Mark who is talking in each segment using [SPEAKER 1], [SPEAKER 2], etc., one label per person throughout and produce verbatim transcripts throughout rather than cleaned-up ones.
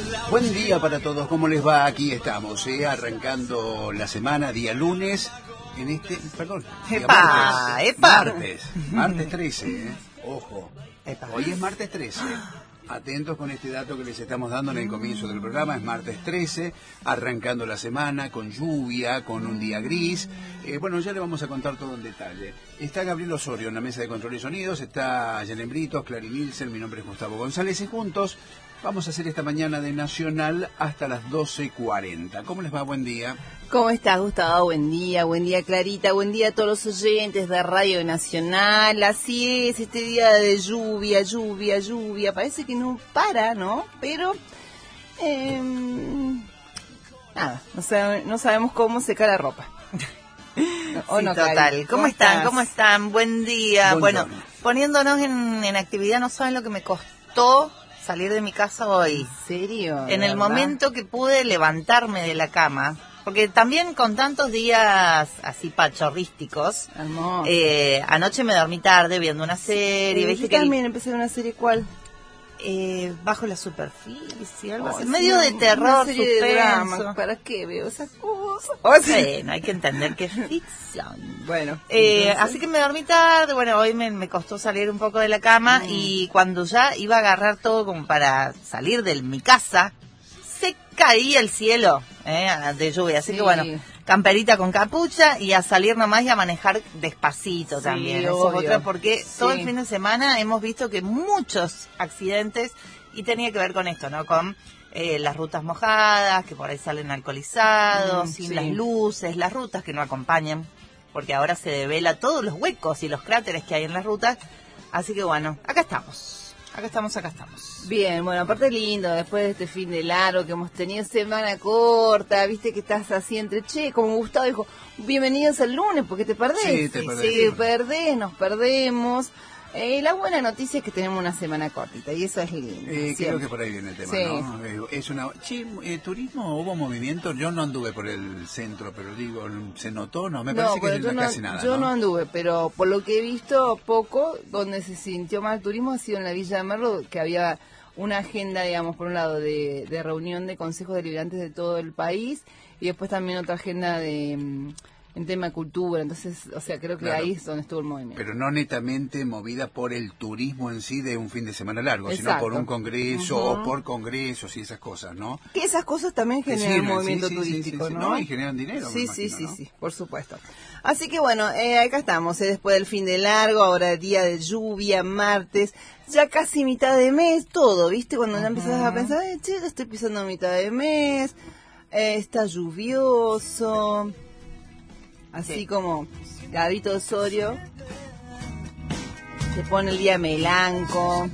[SPEAKER 1] Buen día para todos, ¿cómo les va? Aquí estamos, ¿eh? Arrancando la semana, día lunes, en este, perdón, día
[SPEAKER 2] ¡Epa!
[SPEAKER 1] martes,
[SPEAKER 2] ¡Epa!
[SPEAKER 1] martes, martes trece, ¿eh? Ojo,
[SPEAKER 2] ¡Epa!
[SPEAKER 1] Hoy es martes trece. Atentos con este dato que les estamos dando en el comienzo del programa. Es martes trece, arrancando la semana con lluvia, con un día gris. Eh, bueno, ya le vamos a contar todo en detalle. Está Gabriel Osorio en la mesa de control y sonidos, está Yelen Britos, Clary Nielsen, mi nombre es Gustavo González y juntos vamos a hacer esta mañana de Nacional hasta las doce cuarenta. ¿Cómo les va? Buen día.
[SPEAKER 3] ¿Cómo estás, Gustavo? Buen día, buen día, Clarita, buen día a todos los oyentes de Radio Nacional. Así es, este día de lluvia, lluvia, lluvia, parece que no para, ¿no? Pero, eh, nada, no, sabe, no sabemos cómo secar la ropa.
[SPEAKER 2] ¿O sí, no, total. Cari? ¿Cómo, ¿Cómo están? Estás? ¿Cómo están? Buen día. Bueno, bueno poniéndonos en, en actividad, no saben lo que me costó salir de mi casa hoy.
[SPEAKER 3] ¿En serio?
[SPEAKER 2] En el verdad? Momento que pude levantarme de la cama, porque también con tantos días así pachorrísticos, eh, anoche me dormí tarde viendo una serie.
[SPEAKER 3] Sí, ¿viste que también el... empecé una serie cuál?
[SPEAKER 2] Eh, bajo la superficie, algo
[SPEAKER 3] oh,
[SPEAKER 2] así.
[SPEAKER 3] Sí,
[SPEAKER 2] medio de terror,
[SPEAKER 3] serie
[SPEAKER 2] suspenso.
[SPEAKER 3] De drama. ¿Para qué veo esas cosas?
[SPEAKER 2] Oh, sí. Bueno, hay que entender que es ficción.
[SPEAKER 3] Bueno,
[SPEAKER 2] eh, así que me dormí tarde. Bueno, hoy me, me costó salir un poco de la cama mm. y cuando ya iba a agarrar todo como para salir de mi casa, se caía el cielo eh, de lluvia. Así sí. que bueno, camperita con capucha y a salir nomás y a manejar despacito sí, también. Eso es otra porque sí. todo el fin de semana hemos visto que muchos accidentes, y tenía que ver con esto, ¿no? Con eh, las rutas mojadas, que por ahí salen alcoholizados, mm, sin sí. las luces, las rutas que no acompañan, porque ahora se devela todos los huecos y los cráteres que hay en las rutas. Así que bueno, acá estamos. Acá estamos, acá estamos.
[SPEAKER 3] Bien, bueno, aparte lindo, después de este fin de largo que hemos tenido semana corta, viste que estás así entre, che, como Gustavo dijo, bienvenidos al lunes, porque te perdés.
[SPEAKER 1] Sí, te perdés.
[SPEAKER 3] Sí, sí, perdés, nos perdemos. Eh, la buena noticia es que tenemos una semana cortita y eso es lindo.
[SPEAKER 1] Eh, creo que por ahí viene el tema, sí. ¿no? Eh, es una, che, eh, turismo, hubo movimiento, yo no anduve por el centro, pero digo, ¿se notó? No, me parece
[SPEAKER 3] no,
[SPEAKER 1] que
[SPEAKER 3] no,
[SPEAKER 1] casi nada.
[SPEAKER 3] Yo
[SPEAKER 1] ¿no?
[SPEAKER 3] no anduve, pero por lo que he visto poco, donde se sintió más turismo ha sido en la Villa de Merlo, que había una agenda, digamos, por un lado de, de reunión de consejos deliberantes de todo el país y después también otra agenda de... en tema de cultura, entonces, o sea, creo que claro, ahí es donde estuvo el movimiento.
[SPEAKER 1] Pero no netamente movida por el turismo en sí de un fin de semana largo, exacto, sino por un congreso uh-huh. o por congresos y esas cosas, ¿no?
[SPEAKER 3] Que esas cosas también generan sirven, movimiento sí, turístico,
[SPEAKER 1] sí, sí,
[SPEAKER 3] ¿no?
[SPEAKER 1] ¿no? Y generan dinero,
[SPEAKER 3] Sí,
[SPEAKER 1] me
[SPEAKER 3] sí,
[SPEAKER 1] imagino,
[SPEAKER 3] sí,
[SPEAKER 1] ¿no?
[SPEAKER 3] sí, por supuesto. Así que bueno, eh, acá estamos, eh, después del fin de largo, ahora día de lluvia, martes, ya casi mitad de mes, todo, ¿viste? Cuando uh-huh. ya empezás a pensar, eh, che, ya estoy pisando mitad de mes, eh, está lluvioso... Así sí. como Gabito Osorio se pone el día melanco.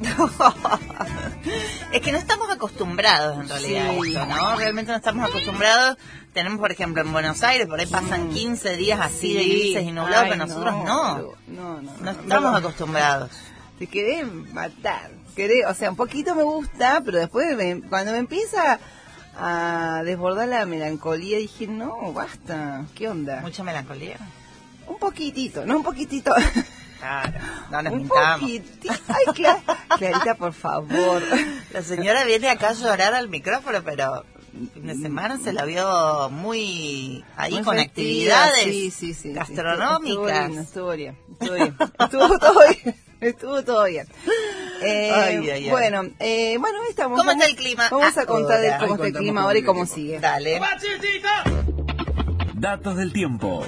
[SPEAKER 2] Es que no estamos acostumbrados en realidad sí. a esto, ¿no? Realmente no estamos acostumbrados. Tenemos, por ejemplo, en Buenos Aires, por ahí pasan quince días así sí. de grises y nublados, pero nosotros no. No,
[SPEAKER 3] no, no,
[SPEAKER 2] no estamos no. acostumbrados.
[SPEAKER 3] Te querés matar. Querés, o sea, un poquito me gusta, pero después me, cuando me empieza... a desbordar la melancolía, dije, no, basta, ¿qué onda?
[SPEAKER 2] ¿Mucha melancolía?
[SPEAKER 3] Un poquitito, no un poquitito.
[SPEAKER 2] Claro, no nos
[SPEAKER 3] un
[SPEAKER 2] mintamos.
[SPEAKER 3] Poquitito. Ay, Cla- Clarita, por favor.
[SPEAKER 2] La señora viene acá a llorar al micrófono, pero fin de semana se la vio muy ahí muy con festiva, actividades
[SPEAKER 3] sí, sí, sí,
[SPEAKER 2] gastronómicas.
[SPEAKER 3] Sí, estuvo bien, estuvo bien, estuvo bien. Estuvo todo bien, estuvo todo bien. Eh, ay, ay, ay. Bueno, eh, bueno, estamos.
[SPEAKER 2] ¿Cómo
[SPEAKER 3] vamos,
[SPEAKER 2] está el clima?
[SPEAKER 3] Vamos a contar
[SPEAKER 2] ahora.
[SPEAKER 3] de cómo está el clima ahora y cómo sigue.
[SPEAKER 2] Dale.
[SPEAKER 4] Datos del tiempo.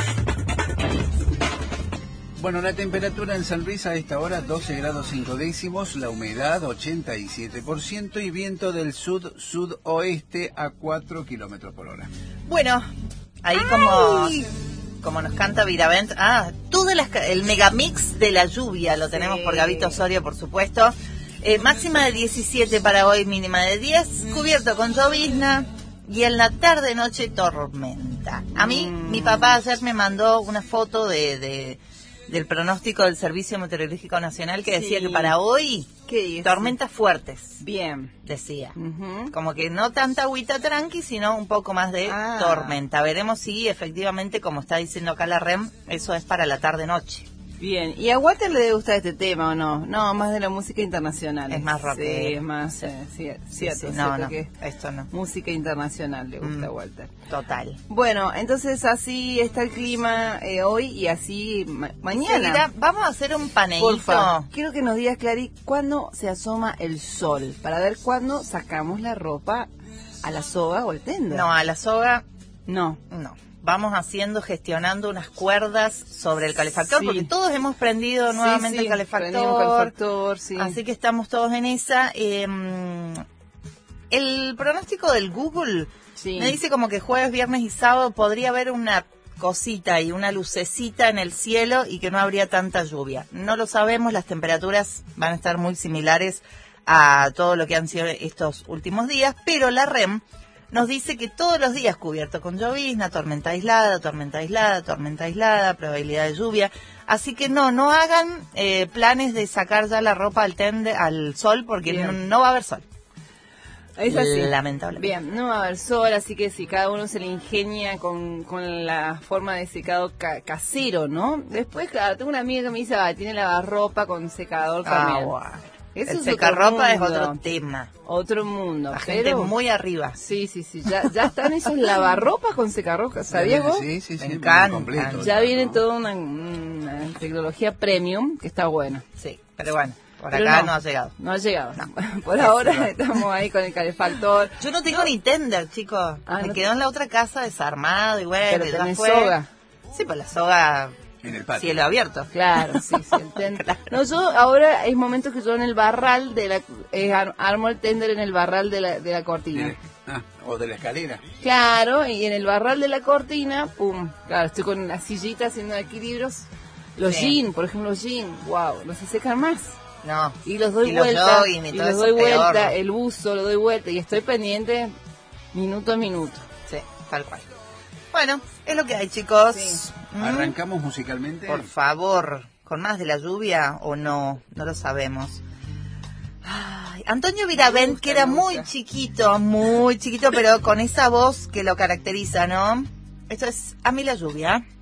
[SPEAKER 1] Bueno, la temperatura en San Luis a esta hora doce grados cinco décimos, la humedad ochenta y siete por ciento y viento del sud-sudoeste a cuatro kilómetros por hora.
[SPEAKER 2] Bueno, ahí como... como nos canta Viravent, ah, todo las, el megamix de la lluvia lo tenemos sí. por Gabito Osorio, por supuesto. Eh, máxima de diecisiete para hoy, mínima de diez, mm. cubierto con llovizna y en la tarde-noche tormenta. A mí, mm. mi papá ayer me mandó una foto de, de del pronóstico del Servicio Meteorológico Nacional que decía sí. que para hoy, tormentas fuertes.
[SPEAKER 3] Bien.
[SPEAKER 2] Decía.
[SPEAKER 3] Uh-huh.
[SPEAKER 2] Como que no tanta agüita tranqui, sino un poco más de ah. tormenta. Veremos si efectivamente, como está diciendo acá la R E M, eso es para la tarde-noche.
[SPEAKER 3] Bien, ¿y a Walter le gusta este tema o no? No, más de la música internacional.
[SPEAKER 2] Es más rock.
[SPEAKER 3] Sí, es más, eh, sí, cierto,
[SPEAKER 2] sí, no,
[SPEAKER 3] cierto
[SPEAKER 2] no,
[SPEAKER 3] que
[SPEAKER 2] esto no.
[SPEAKER 3] música internacional le gusta
[SPEAKER 2] Mm.
[SPEAKER 3] a Walter.
[SPEAKER 2] Total.
[SPEAKER 3] Bueno, entonces así está el clima eh, hoy y así ma- mañana.
[SPEAKER 2] Seguirá, vamos a hacer un paneíto.
[SPEAKER 3] Porfa, quiero que nos digas, Clary, cuándo se asoma el sol, para ver cuándo sacamos la ropa a la soga o al tender.
[SPEAKER 2] No, a la soga,
[SPEAKER 3] No.
[SPEAKER 2] no. Vamos haciendo, gestionando unas cuerdas sobre el calefactor,
[SPEAKER 3] Sí.
[SPEAKER 2] porque todos hemos prendido nuevamente
[SPEAKER 3] Sí, sí,
[SPEAKER 2] el calefactor.
[SPEAKER 3] prendimos calefactor, sí.
[SPEAKER 2] Así que estamos todos en esa. Eh, el pronóstico del Google
[SPEAKER 3] Sí.
[SPEAKER 2] me dice como que jueves, viernes y sábado podría haber una cosita y una lucecita en el cielo y que no habría tanta lluvia. No lo sabemos, las temperaturas van a estar muy similares a todo lo que han sido estos últimos días, pero la R E M nos dice que todos los días cubierto con llovizna, tormenta aislada, tormenta aislada, tormenta aislada, probabilidad de lluvia. Así que no, no hagan eh, planes de sacar ya la ropa al tende, al sol, porque no,
[SPEAKER 3] Bien.
[SPEAKER 2] no va a haber sol.
[SPEAKER 3] Es así.
[SPEAKER 2] Lamentablemente.
[SPEAKER 3] Bien, no va a haber sol, así que si cada uno se le ingenia con, con la forma de secado ca- casero, ¿no? Después, claro, tengo una amiga que me dice, ah, tiene lavarropa con secador también.
[SPEAKER 2] Agua.
[SPEAKER 3] Eso
[SPEAKER 2] El
[SPEAKER 3] es otro
[SPEAKER 2] secarropa es
[SPEAKER 3] mundo.
[SPEAKER 2] otro tema.
[SPEAKER 3] Otro mundo.
[SPEAKER 2] La
[SPEAKER 3] pero...
[SPEAKER 2] gente muy arriba.
[SPEAKER 3] Sí, sí, sí, ya, ya están esos lavarropas con secarropa, ¿sabías vos?
[SPEAKER 1] Sí, sí, sí.
[SPEAKER 2] Me encanta.
[SPEAKER 1] completo,
[SPEAKER 3] Ya
[SPEAKER 1] ¿no?
[SPEAKER 3] viene toda una, una tecnología premium que está buena.
[SPEAKER 2] Sí, pero bueno, por
[SPEAKER 3] Pero
[SPEAKER 2] acá
[SPEAKER 3] no.
[SPEAKER 2] no. ha llegado.
[SPEAKER 3] No ha llegado. Por ahora estamos ahí con el calefactor.
[SPEAKER 2] Yo no tengo ni tender, chicos.
[SPEAKER 3] Ah,
[SPEAKER 2] Me
[SPEAKER 3] no
[SPEAKER 2] quedó en la otra casa desarmado y bueno,
[SPEAKER 3] Pero
[SPEAKER 2] ya
[SPEAKER 3] tenés
[SPEAKER 2] fue.
[SPEAKER 3] soga.
[SPEAKER 2] Sí, pues la soga
[SPEAKER 1] En el patio.
[SPEAKER 2] cielo abierto.
[SPEAKER 3] Claro, sí, sí, el tender. No, yo ahora es momento que yo en el barral de la eh, ar- armo el tender en el barral de la, de la cortina.
[SPEAKER 1] Mire, ah, o de la escalera.
[SPEAKER 3] Claro, y en el barral de la cortina, pum, claro, estoy con una sillita haciendo equilibrios. Los
[SPEAKER 2] Sí.
[SPEAKER 3] jeans, por ejemplo, los jeans, wow, no se secan más.
[SPEAKER 2] No.
[SPEAKER 3] Y los doy
[SPEAKER 2] Y los
[SPEAKER 3] vuelta,
[SPEAKER 2] jogging y
[SPEAKER 3] y
[SPEAKER 2] todo
[SPEAKER 3] los
[SPEAKER 2] eso
[SPEAKER 3] doy
[SPEAKER 2] peor.
[SPEAKER 3] vuelta, el buzo lo doy vuelta y estoy pendiente minuto a minuto.
[SPEAKER 2] Sí, tal cual. Bueno, es lo que hay, chicos.
[SPEAKER 3] Sí.
[SPEAKER 2] ¿Mm?
[SPEAKER 1] Arrancamos musicalmente.
[SPEAKER 2] Por favor, ¿con más de la lluvia o no? No lo sabemos. Ay, Antonio Viravent,
[SPEAKER 3] gusta,
[SPEAKER 2] que era
[SPEAKER 3] me
[SPEAKER 2] muy
[SPEAKER 3] gusta.
[SPEAKER 2] chiquito, muy chiquito, pero con esa voz que lo caracteriza, ¿no? Esto es A mí la lluvia.